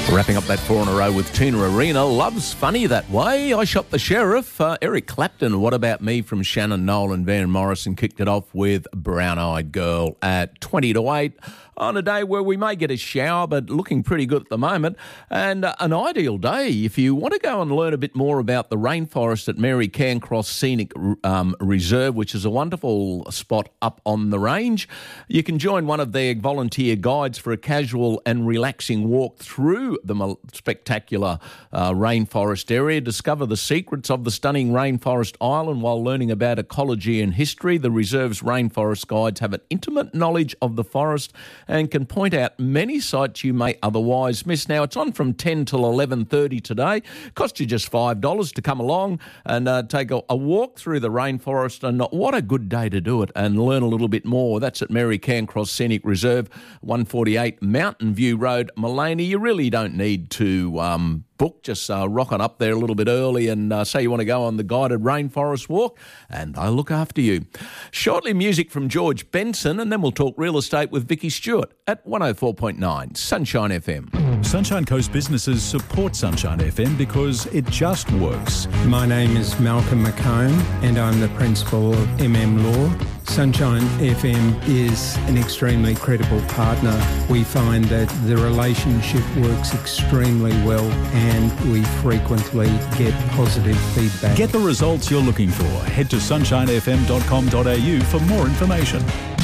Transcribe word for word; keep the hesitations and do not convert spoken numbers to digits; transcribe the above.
Wrapping up that four in a row with Tina Arena. Love's funny that way. I Shot the Sheriff. Uh, Eric Clapton, What About Me from Shannon Noll and Van Morrison kicked it off with Brown Eyed Girl at twenty to eight on a day where we may get a shower, but looking pretty good at the moment. And uh, an ideal day if you want to go and learn a bit more about the rainforest at Mary Cairncross Scenic um, Reserve, which is a wonderful spot up on the range. You can join one of their volunteer guides for a casual and relaxing walk through the spectacular uh, rainforest area. Discover the secrets of the stunning rainforest island while learning about ecology and history. The reserve's rainforest guides have an intimate knowledge of the forest and can point out many sites you may otherwise miss. Now, it's on from ten till eleven thirty today. Cost you just five dollars to come along and uh, take a, a walk through the rainforest, and what a good day to do it and learn a little bit more. That's at Mary Cairncross Scenic Reserve, one forty-eight Mountain View Road, Maleny. You really don't need to um, book. Just uh, rock on up there a little bit early and uh, say you want to go on the guided rainforest walk, and they'll look after you. Shortly, music from George Benson, and then we'll talk real estate with Vicky Stewart at one oh four point nine Sunshine F M. Sunshine Coast businesses support Sunshine F M because it just works. My name is Malcolm McComb and I'm the principal of M M Law. Sunshine F M is an extremely credible partner. We find that the relationship works extremely well and we frequently get positive feedback. Get the results you're looking for. Head to sunshine f m dot com dot a u for more information.